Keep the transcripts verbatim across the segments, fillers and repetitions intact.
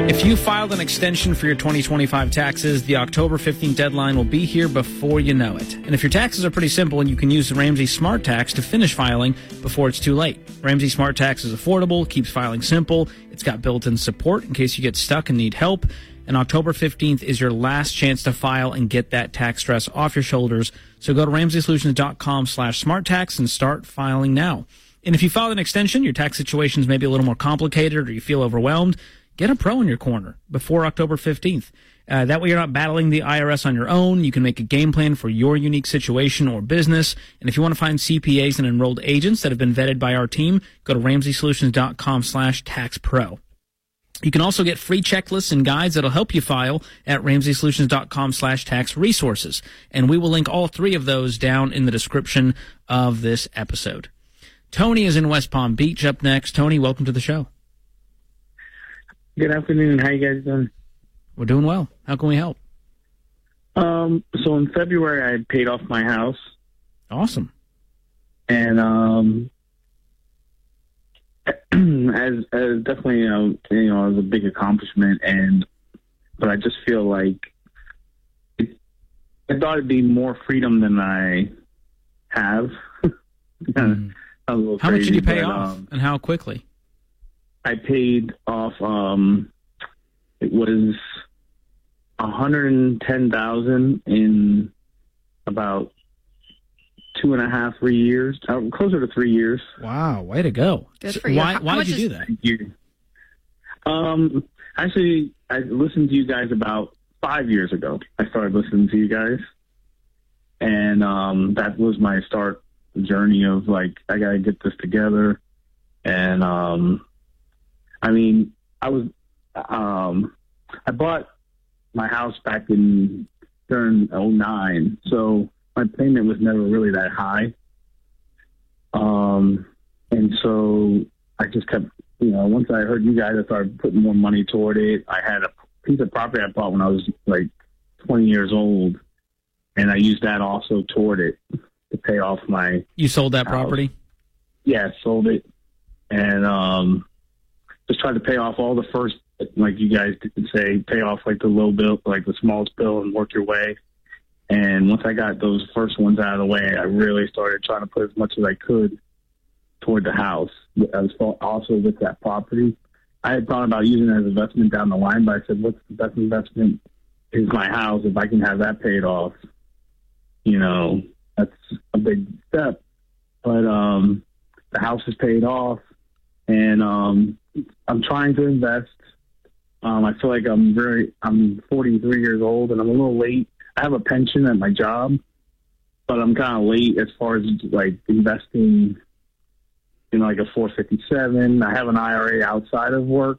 If you filed an extension for your twenty twenty-five taxes, the October fifteenth deadline will be here before you know it. And if your taxes are pretty simple, and you can use the Ramsey Smart Tax to finish filing before it's too late. Ramsey Smart Tax is affordable, keeps filing simple, it's got built-in support in case you get stuck and need help. And October fifteenth is your last chance to file and get that tax stress off your shoulders. So go to ramsey solutions dot com slash smart tax and start filing now. And if you filed an extension, your tax situations may be a little more complicated or you feel overwhelmed, get a pro in your corner before October fifteenth. Uh, that way you're not battling the I R S on your own. You can make a game plan for your unique situation or business. And if you want to find C P As and enrolled agents that have been vetted by our team, go to ramsey solutions dot com slash tax pro. You can also get free checklists and guides that'll help you file at ramsey solutions dot com slash tax resources. And we will link all three of those down in the description of this episode. Tony is in West Palm Beach up next. Tony, welcome to the show. Good afternoon. How you guys doing? We're doing well. How can we help? Um, so in February, I paid off my house. Awesome. And um, as, as definitely, you know, you know, it was a big accomplishment. And but I just feel like it, I thought it'd be more freedom than I have. Mm. How crazy, much did you pay but, off, um, and how quickly? I paid off. Um, it was one hundred ten thousand in about two and a half, three years, uh, closer to three years. Wow, way to go! Good So for you. why? How- Why how did you much do is- that? Thank you. Um, actually, I listened to you guys about five years ago. I started listening to you guys, and um, that was my start journey of like, I gotta get this together. And um, I mean, I was um, I bought my house back in during oh nine, so my payment was never really that high. Um, and so I just kept, you know, once I heard you guys, I started putting more money toward it. I had a piece of property I bought when I was like twenty years old, and I used that also toward it to pay off my. You sold that house. property? Yeah, sold it, and um, just tried to pay off all the first, like you guys could say, pay off like the low bill, like the smallest bill, and work your way. And once I got those first ones out of the way, I really started trying to put as much as I could toward the house. I was also with that property. I had thought about using it as investment down the line, but I said, what's the best investment is my house. If I can have that paid off, you know, that's a big step. But um, the house is paid off, and um, I'm trying to invest. Um, I feel like I'm very, I'm forty-three years old, and I'm a little late. I have a pension at my job, but I'm kind of late as far as like investing in like a four fifty-seven. I have an I R A outside of work,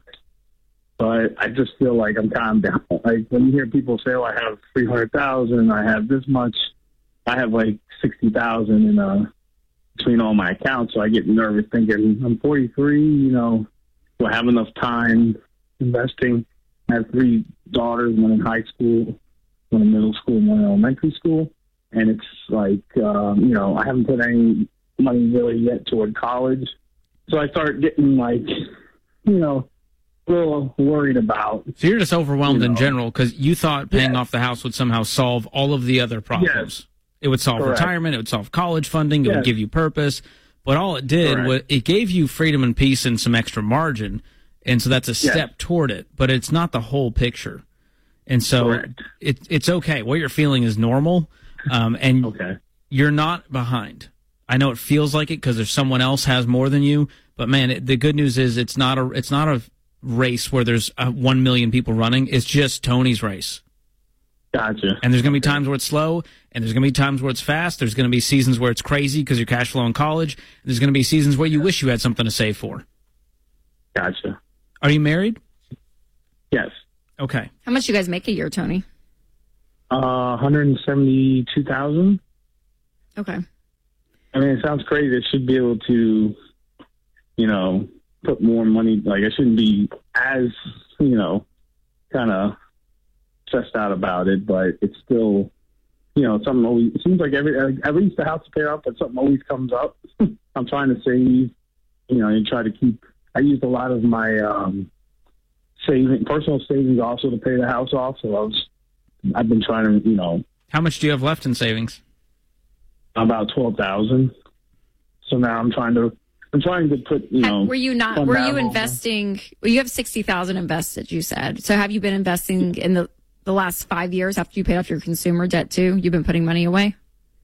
but I just feel like I'm kind of down. Like when you hear people say, "Oh, I have three hundred thousand, I have this much," I have like sixty thousand in uh between all my accounts. So I get nervous thinking, I'm forty-three. You know, do I have enough time investing? I have three daughters, one in high school, one in middle school, and one in elementary school. And it's like, um, you know, I haven't put any money really yet toward college. So I start getting like, you know, a little worried about. So you're just overwhelmed You in know. general because you thought paying Yeah. off the house would somehow solve all of the other problems. Yes. It would solve Correct. retirement. It would solve college funding. It would Yes. give you purpose. But all it did Correct. was it gave you freedom and peace and some extra margin. And so that's a Yes. step toward it. But it's not the whole picture. And so Correct. it, it's okay. What you're feeling is normal. Um, and Okay. you're not behind. I know it feels like it because there's someone else has more than you. But man, it, the good news is it's not a it's not a race where there's uh, one million people running. It's just Tony's race. Gotcha. And there's going to be times where it's slow, and there's going to be times where it's fast. There's going to be seasons where it's crazy because you're cash flow in college. There's going to be seasons where you wish you had something to save for. Gotcha. Are you married? Yes. Okay. How much you guys make a year, Tony? Uh, one hundred seventy-two thousand. Okay. I mean, it sounds crazy. I should be able to, you know, put more money. Like, I shouldn't be as, you know, kind of stressed out about it, but it's still, you know, something always, it seems like every, at least the house is paid off, but something always comes up. I'm trying to save, you know, and try to keep, I used a lot of my um, saving, personal savings also to pay the house off. So I was, I've been trying to, you know, How much do you have left in savings? about twelve thousand. So now I'm trying to, I'm trying to put, you know. Were you not? fund Were that you all. investing? Well, you have sixty thousand invested. You said. So have you been investing in the the last five years after you paid off your consumer debt too? You've been putting money away.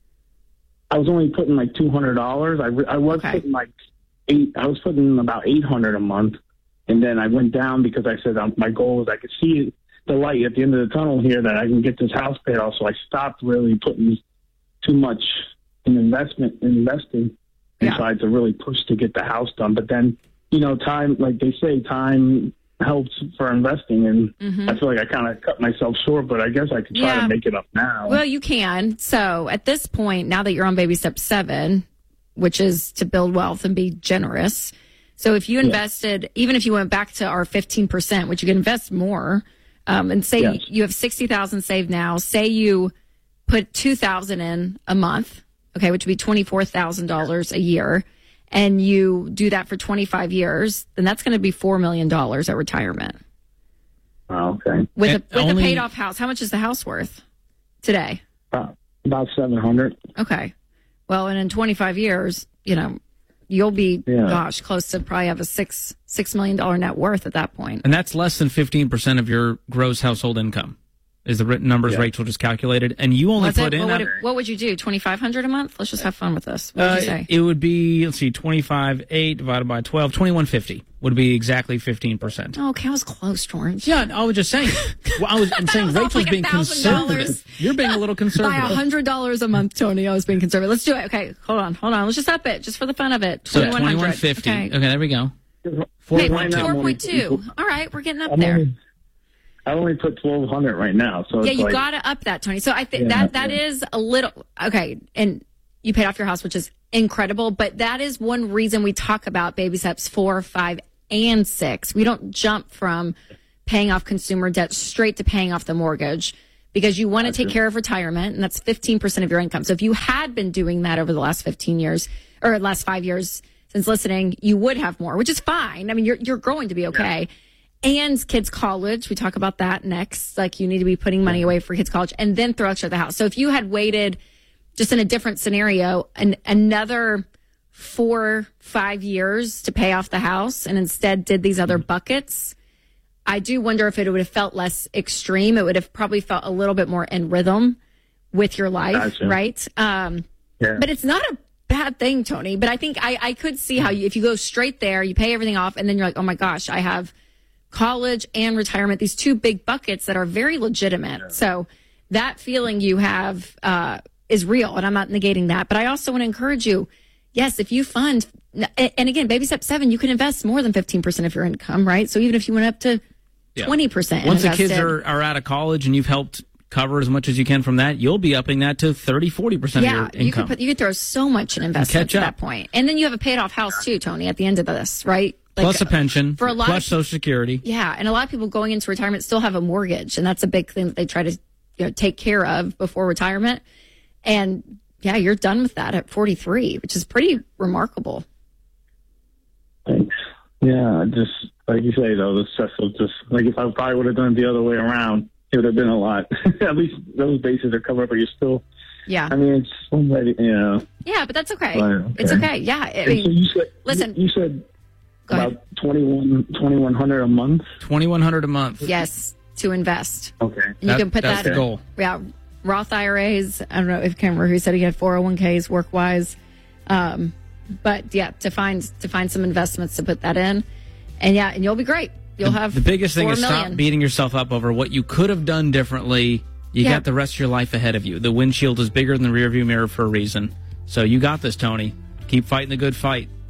I was only putting like two hundred dollars. I, re- I was Okay. putting like eight, I was putting about eight hundred a month. And then I went down because I said um, my goal was I could see the light at the end of the tunnel here that I can get this house paid off. So I stopped really putting too much in investment, in investing, and Yeah. tried to really push to get the house done. But then, you know, time, like they say, time helps for investing. And Mm-hmm. I feel like I kind of cut myself short, but I guess I could try Yeah. to make it up now. Well, you can. So at this point, now that you're on baby step seven, which is to build wealth and be generous. So if you invested, even if you went back to our fifteen percent, which you can invest more, um, and say Yes. you have sixty thousand saved now, say you put two thousand in a month, okay, which would be twenty-four thousand dollars a year, and you do that for twenty-five years, then that's going to be four million dollars at retirement. Oh, okay. With, And a, with only- a paid off house, how much is the house worth today? About, about seven hundred. Okay. Well, and in twenty-five years, you know, you'll be, Yeah. gosh, close to probably have a six six million dollar net worth at that point. And that's less than fifteen percent of your gross household income, is the written numbers Yeah. Rachel just calculated. And you only What's put it- in... what, would a- it- what would you do? twenty-five hundred a month? Let's just have fun with this. What would Uh, you say? it would be, let's see, twenty-five eight divided by twelve, twenty-one fifty would be exactly fifteen percent. Oh, okay, I was close, George. Yeah, I was just saying. Well, I was, I'm saying was off Rachel's like being one thousand dollars. conservative. You're being a little By conservative. one hundred dollars a month, Tony. I was being conservative. Let's do it. Okay, hold on, hold on. Let's just up it, just for the fun of it. So twenty-one hundred. twenty-one fifty. Okay. Okay, there we go. Hey, four Right point two. now, I'm four only- point two. All right, we're getting up I'm there. only, I only put twelve hundred right now. So Yeah, it's you like, got to up that, Tony. So I think Yeah, that that yeah. is a little okay. And you paid off your house, which is incredible. But that is one reason we talk about baby steps four, five, and six. We don't jump from paying off consumer debt straight to paying off the mortgage because you want to take care of retirement, and that's fifteen percent of your income. So if you had been doing that over the last fifteen years or last five years since listening, you would have more, which is fine. I mean, you're you're growing to be okay. And kids' college, we talk about that next. Like you need to be putting money away for kids' college and then throw extra at the house. So if you had waited just in a different scenario, an, another four, five years to pay off the house and instead did these other buckets, I do wonder if it would have felt less extreme. It would have probably felt a little bit more in rhythm with your life, Gotcha. right? Um, Yeah. But it's not a bad thing, Tony. But I think I, I could see how you, if you go straight there, you pay everything off, and then you're like, oh my gosh, I have college and retirement, these two big buckets that are very legitimate. So that feeling you have uh, is real, and I'm not negating that. But I also want to encourage you, yes, if you fund, and again, baby step seven, you can invest more than fifteen percent of your income, right? So even if you went up to Yeah. twenty percent Once the invested, kids are, are out of college and you've helped cover as much as you can from that, you'll be upping that to thirty, forty percent yeah, of your you income. could put, you could throw so much in investment catch at up. that point. And then you have a paid off house too, Tony, at the end of this, right? Like, plus a pension, for a lot plus of- Social Security. Yeah, and a lot of people going into retirement still have a mortgage, and that's a big thing that they try to you know take care of before retirement. And yeah, you're done with that at forty-three, which is pretty remarkable. Thanks. Yeah, just like you say though, the stress of just like if I probably would have done it the other way around, it would have been a lot. At least those bases are covered, but you're still. Yeah, I mean, it's somebody, you know. yeah, but that's okay. Right, okay. It's okay. Yeah, I And so mean, you said, listen. You, you said Go ahead. about twenty-one, twenty-one hundred a month. twenty-one hundred a month. Yes, to invest. Okay. And you That- can put that's that. the goal. Yeah, Roth I R As. I don't know if I can't remember who said he had four oh one k's work wise, um, but yeah, to find to find some investments to put that in, and yeah, and you'll be great. You'll have The biggest thing four is million. stop beating yourself up over what you could have done differently. You Yeah. got the rest of your life ahead of you. The windshield is bigger than the rearview mirror for a reason. So you got this, Tony. Keep fighting the good fight.